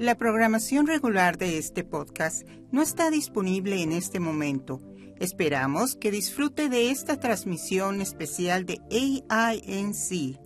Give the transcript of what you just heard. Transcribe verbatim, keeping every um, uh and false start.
La programación regular de este podcast no está disponible en este momento. Esperamos que disfrute de esta transmisión especial de A I N C,